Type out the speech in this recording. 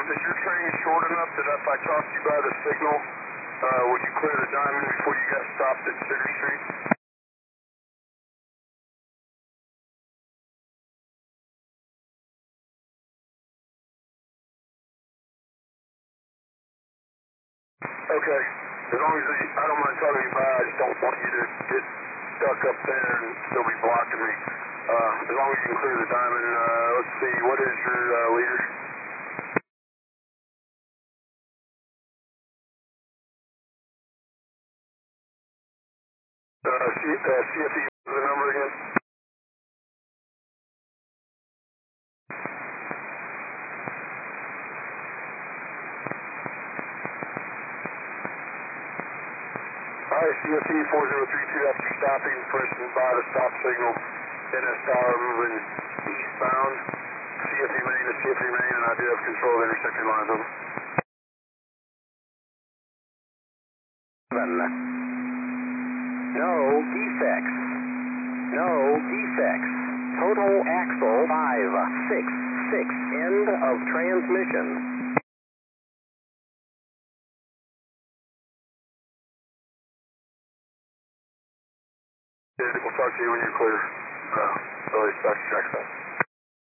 is your train short enough that if I tossed you by the signal, would you clear the diamond before you got stopped at Center Street? Okay. As long as I don't mind telling you by, I just don't want you to get stuck up there and still be blocking me. As long as you can clear the diamond, let's see, what is your leader? CFE, the number again? Alright, CFE 4032 after stopping, pressing by the stop signal, NS Tower moving eastbound, CFE main to CFE main, and I do have control of intersection lines over. No defects. No defects. Total axle 566. End of transmission. We'll talk to you when you're clear. Billy, back to track side.